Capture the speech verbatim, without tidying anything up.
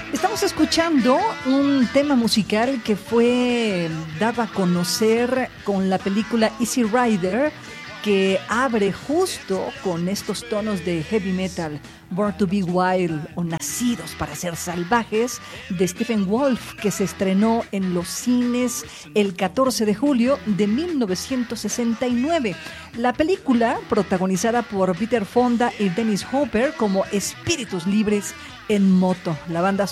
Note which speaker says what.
Speaker 1: Estamos escuchando un tema musical que fue dado a conocer con la película Easy Rider, que abre justo con estos tonos de heavy metal, Born to be Wild o Nacidos para ser salvajes, de Stephen Wolf, que se estrenó en los cines el catorce de julio de mil novecientos sesenta y nueve. La película, protagonizada por Peter Fonda y Dennis Hopper como espíritus libres en moto. La banda